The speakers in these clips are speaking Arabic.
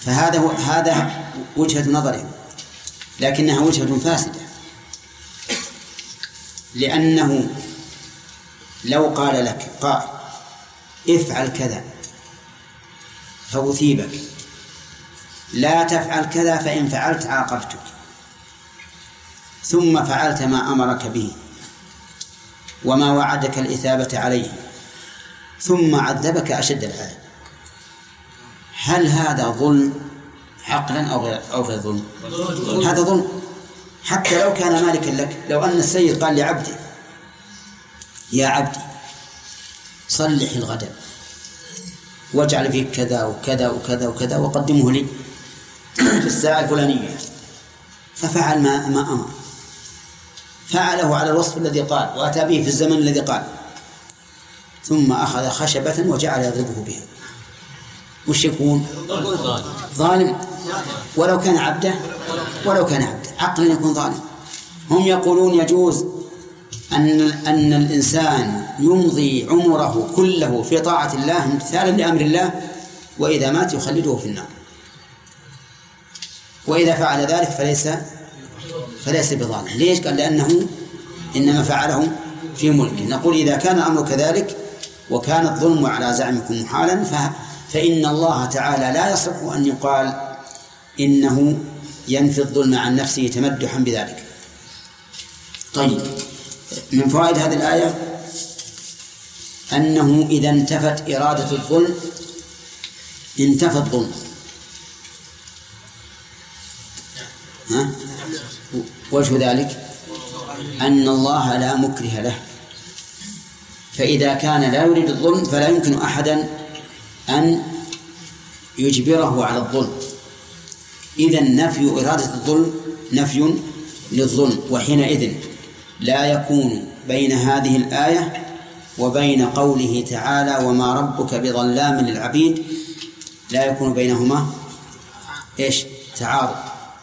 هذا وجهة نظرهم، لكنها وجهة فاسدة، لأنه لو قال لك قائل افعل كذا فأثيبك، لا تفعل كذا فإن فعلت عاقبتك، ثم فعلت ما أمرك به وما وعدك الإثابة عليه ثم عذبك أشد العذاب، هل هذا ظلم عقلا أو غير ظلم؟ هذا ظلم، حتى لو كان مالكا لك. لو أن السيد قال لعبدي يا عبدي صلح الغداء واجعل فيه كذا وكذا وكذا وكذا وقدمه لي في الساعة الفلانية، ففعل ما أمر، فعله على الوصف الذي قال وأتى به في الزمن الذي قال، ثم أخذ خشبة وجعل يضربه بها، وش يكون؟ ظالم، ولو كان عبده عقلا يكون ظالم. هم يقولون يجوز أن الإنسان يمضي عمره كله في طاعة الله امتثالا لأمر الله، وإذا مات يخلده في النار، وإذا فعل ذلك فليس بظالم. ليش؟ قال لأنه إنما فعله في ملكه. نقول إذا كان الأمر كذلك وكان الظلم على زعمكم محالا فإن الله تعالى لا يصح أن يقال إنه ينفي الظلم عن نفسه تمدحا بذلك. طيب، من فوائد هذه الآية أنه إذا انتفت إرادة الظلم انتفى الظلم. وجه ذلك أن الله لا مكره له، فإذا كان لا يريد الظلم فلا يمكن أحدا أن يجبره على الظلم. إذن نفي إرادة الظلم نفي للظلم، وحينئذ لا يكون بين هذه الآية وبين قوله تعالى وما ربك بظلام للعبيد، لا يكون بينهما تعارض،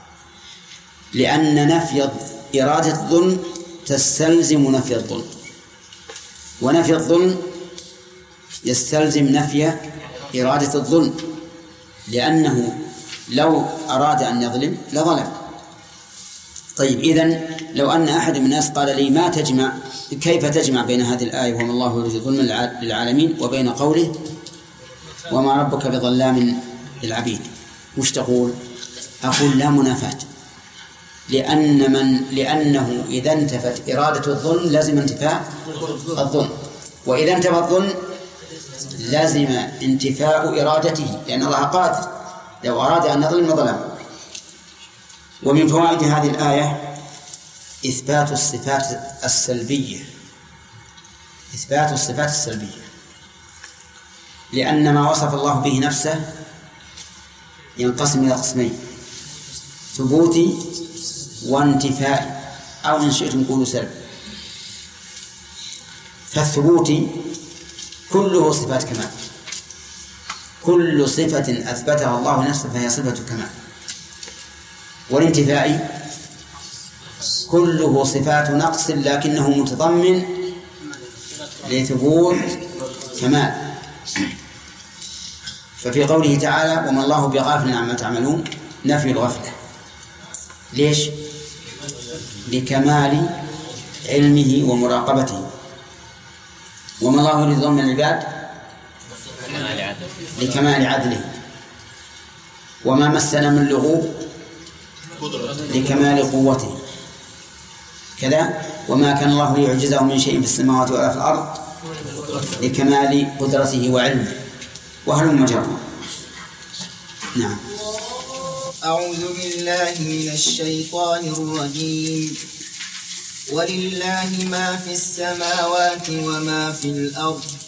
لأن نفي إرادة الظلم تستلزم نفي الظلم، ونفي الظلم يستلزم نفي إرادة الظلم، لأنه لو أراد أن يظلم لظلم. طيب، إذن لو أن أحد من الناس قال لي كيف تجمع بين هذه الآية وما الله يريد ظلم للعالمين وبين قوله وما ربك بظلام للعبيد، وش تقول؟ أقول لا منافاة، لأنه إذا انتفت إرادة الظلم لازم انتفاء الظلم، وإذا انتفى الظلم لازم انتفاء إرادته، لأن الله قادر لو أراد أن يظلم ظلم. ومن فوائد هذه الآية إثبات الصفات السلبية، لأن ما وصف الله به نفسه ينقسم إلى قسمين: ثبوتي وانتفائي، أو إن شئتم قولوا سلب. فالثبوتي كله صفات كمال، كل صفة أثبتها الله نفسه فهي صفة كمال. والانتفائي كله صفات نقص لكنه متضمن لثبوت كمال. ففي قوله تعالى وما الله بغافل عما تعملون نفي الغفلة. ليش؟ لكمال علمه ومراقبته. وما الله يريد ظلم العباد لكمال عدله. وما مسنا من لغوب لكمال قوته. كذا وما كان الله ليعجزه من شيء في السماوات ولا في الأرض لكمال قدرته وعلمه. وهلم جرا. نعم. أعوذ بالله من الشيطان الرجيم. ولله ما في السماوات وما في الأرض